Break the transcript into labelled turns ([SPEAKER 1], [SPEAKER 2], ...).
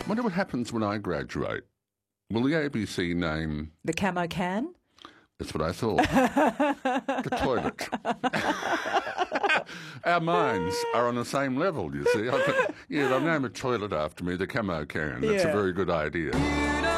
[SPEAKER 1] Wonder what happens when I graduate. Will the ABC name...
[SPEAKER 2] The camo can?
[SPEAKER 1] That's what I thought. The toilet. Our minds are on the same level, you see. They'll name a toilet after me, the camo can. That's a very good idea.